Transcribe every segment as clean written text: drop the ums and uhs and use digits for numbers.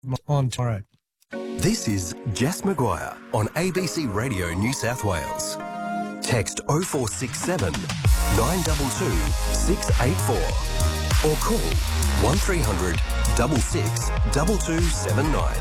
on tomorrow. This is Jess Maguire on ABC Radio New South Wales. Text 0467 922 684 or call 1300 66 2279.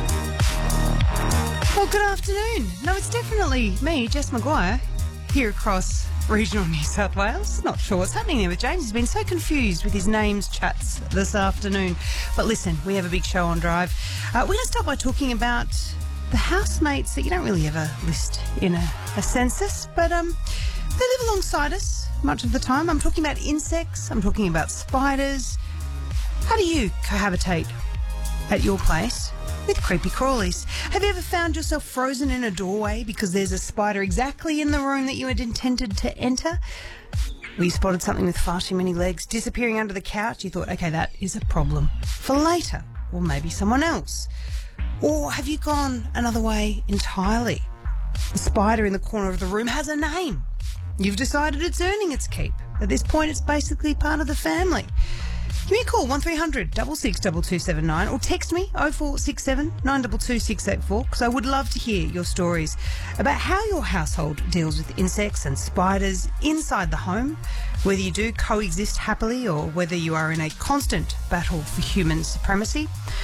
Well, good afternoon. No, it's definitely me, Jess Maguire, here across regional New South Wales. Not sure what's happening there with James. He's been so confused with his names chats this afternoon. But listen, we have a big show on Drive. We're going to start by talking about the housemates that you don't really ever list in a census, but they live alongside us much of the time. I'm talking about insects. I'm talking about spiders. How do you cohabitate at your place with creepy crawlies? Have you ever found yourself frozen in a doorway because there's a spider exactly in the room that you had intended to enter? Or you spotted something with far too many legs disappearing under the couch? You thought, okay, that is a problem for later, or maybe someone else. Or have you gone another way entirely? The spider in the corner of the room has a name. You've decided it's earning its keep. At this point, it's basically part of the family. Give me a call, 1300 66 2279, or text me 0467 922 684, because I would love to hear your stories about how your household deals with insects and spiders inside the home, whether you do coexist happily or whether you are in a constant battle for human supremacy,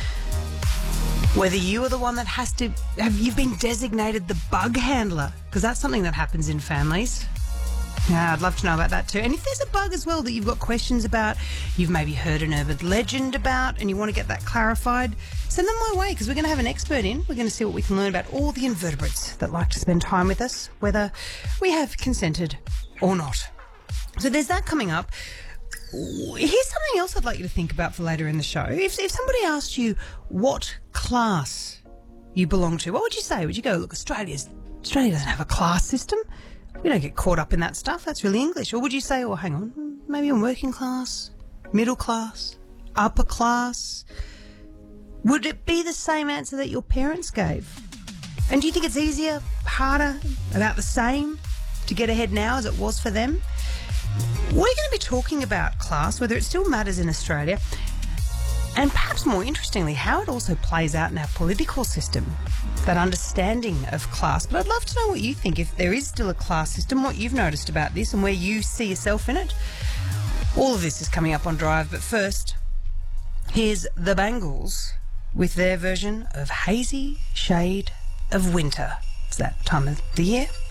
whether you are the one that has to you've been designated the bug handler, because that's something that happens in families. Yeah, I'd love to know about that too. And if there's a bug as well that you've got questions about, you've maybe heard an urban legend about, and you want to get that clarified, send them my way, because we're going to have an expert in. We're going to see what we can learn about all the invertebrates that like to spend time with us, whether we have consented or not. So there's that coming up. Here's something else I'd like you to think about for later in the show. If somebody asked you what class you belong to, what would you say? Would you go, look, Australia doesn't have a class system. We don't get caught up in that stuff. That's really English. Or would you say, hang on, maybe I'm working class, middle class, upper class? Would it be the same answer that your parents gave? And do you think it's easier, harder, about the same to get ahead now as it was for them? We're going to be talking about class, whether it still matters in Australia, and perhaps more interestingly, how it also plays out in our political system, that understanding of class. But I'd love to know what you think, if there is still a class system, what you've noticed about this and where you see yourself in it. All of this is coming up on Drive, but first, here's the Bangles with their version of Hazy Shade of Winter. It's that time of the year.